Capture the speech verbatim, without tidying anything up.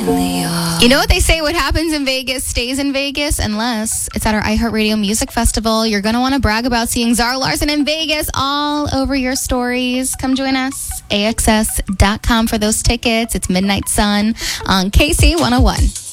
really are. You know what they say, what happens in Vegas stays in Vegas, unless it's at our iHeartRadio Music Festival. You're going to want to brag about seeing Zara Larsson in Vegas all over your stories. Come join us, A X S dot com for those tickets. It's Midnight Sun on K C one oh one.